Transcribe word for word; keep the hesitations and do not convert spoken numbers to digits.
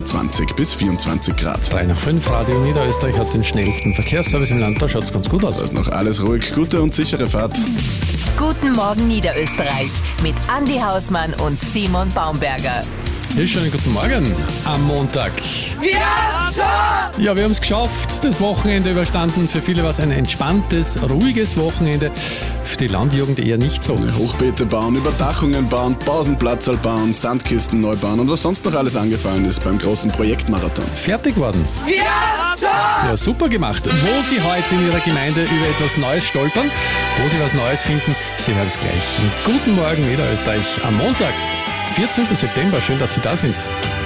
zwanzig bis vierundzwanzig Grad. drei nach fünf, Radio Niederösterreich hat den schnellsten Verkehrsservice im Land. Da schaut es ganz gut aus. Da ist noch alles ruhig. Gute und sichere Fahrt. Guten Morgen Niederösterreich mit Andi Hausmann und Simon Baumberger. Ja, schönen guten Morgen am Montag. Ja, Ja, wir haben es geschafft, das Wochenende überstanden. Für viele war es ein entspanntes, ruhiges Wochenende. Für die Landjugend eher nicht so. Hochbeete bauen, Überdachungen bauen, Pausenplatzal bauen, Sandkisten neu bauen und was sonst noch alles angefallen ist beim großen Projektmarathon. Fertig worden. ja, Ja, super gemacht. Wo Sie heute in Ihrer Gemeinde über etwas Neues stolpern, wo Sie was Neues finden, Sie hören es gleich. Guten Morgen Niederösterreich am Montag, vierzehnten September. Schön, dass Sie da sind.